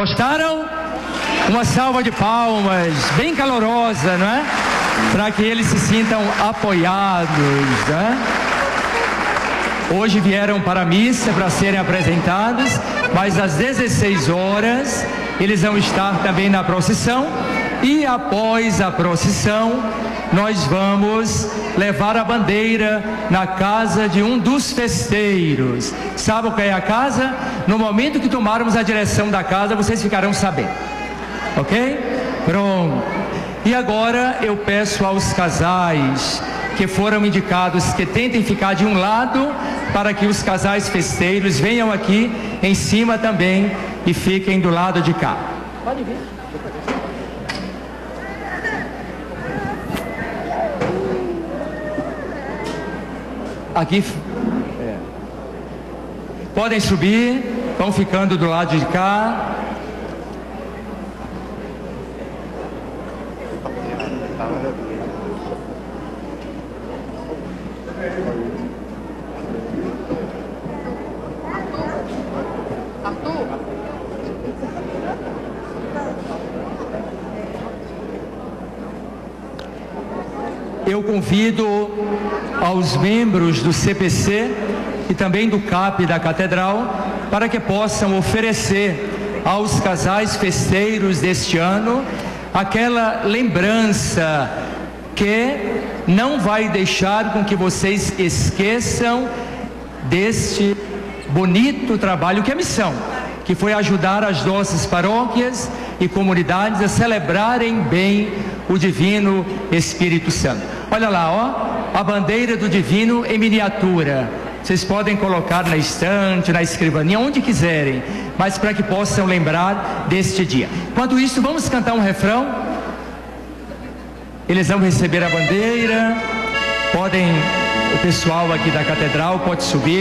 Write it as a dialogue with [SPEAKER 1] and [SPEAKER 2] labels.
[SPEAKER 1] Gostaram? Uma salva de palmas, bem calorosa, não é? Para que eles se sintam apoiados, né? Hoje vieram para a missa para serem apresentados, mas às 16 horas eles vão estar também na procissão, e após a procissão nós vamos levar a bandeira na casa de um dos festeiros. Sabe qual é a casa? No momento que tomarmos a direção da casa, vocês ficarão sabendo. Ok? Pronto. E agora eu peço aos casais que foram indicados que tentem ficar de um lado, para que os casais festeiros venham aqui em cima também e fiquem do lado de cá. Pode vir. Aqui. Podem subir, vão ficando do lado de cá. Eu convido aos membros do CPC e também do CAP da Catedral para que possam oferecer aos casais festeiros deste ano aquela lembrança que não vai deixar com que vocês esqueçam deste bonito trabalho que é a missão, que foi ajudar as nossas paróquias e comunidades a celebrarem bem o Divino Espírito Santo. Olha lá, ó, a bandeira do Divino em miniatura. Vocês podem colocar na estante, na escrivaninha, onde quiserem, mas para que possam lembrar deste dia. Enquanto isso, vamos cantar um refrão. Eles vão receber a bandeira. O pessoal aqui da Catedral pode subir.